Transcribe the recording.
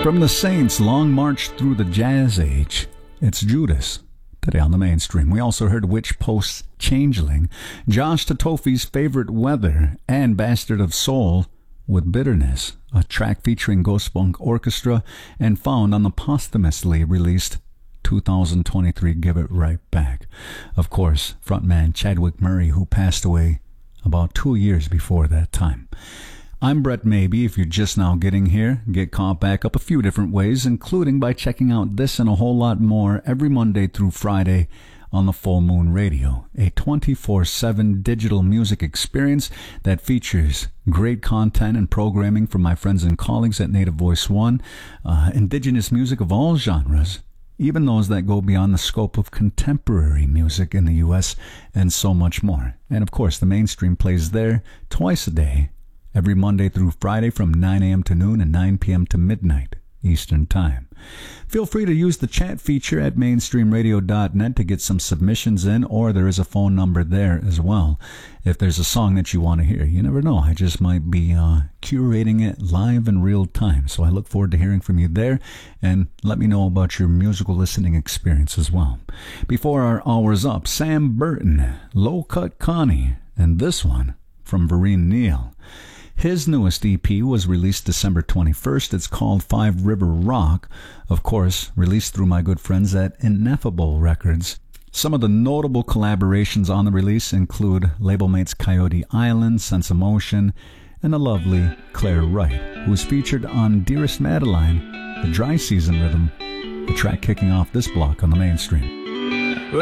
From the Saints' long march through the jazz age, it's Judas. Today on the Mainstream, we also heard Witch Post's Changeling, Josh Tatofi's Favorite Weather, and Bastard of Soul with Bitterness, a track featuring Ghost Funk Orchestra and found on the posthumously released 2023 Give It Right Back. Of course, frontman Chadwick Murray, who passed away about 2 years before that time. I'm Brett Maybe. If you're just now getting here, get caught back up a few different ways, including by checking out this and a whole lot more every Monday through Friday on the Full Moon Radio, a 24/7 digital music experience that features great content and programming from my friends and colleagues at Native Voice One, indigenous music of all genres, even those that go beyond the scope of contemporary music in the U.S., and so much more. And of course, the Mainstream plays there twice a day, every Monday through Friday from 9 a.m. to noon and 9 p.m. to midnight Eastern Time. Feel free to use the chat feature at mainstreamradio.net to get some submissions in, or there is a phone number there as well. If there's a song that you want to hear, you never know, I just might be curating it live in real time. So I look forward to hearing from you there, and let me know about your musical listening experience as well. Before our hour's up, Sam Burton, Low Cut Connie, and this one from Vereen Neal. His newest EP was released December 21st. It's called Five River Rock, of course, released through my good friends at Ineffable Records. Some of the notable collaborations on the release include label mates Coyote Island, Sense of Motion, and the lovely Claire Wright, who is featured on Dearest Madeline, the Dry Season Rhythm, the track kicking off this block on the Mainstream.